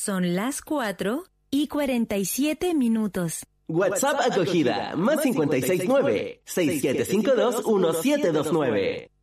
Son las 4:47. WhatsApp acogida, +569 6752 1729.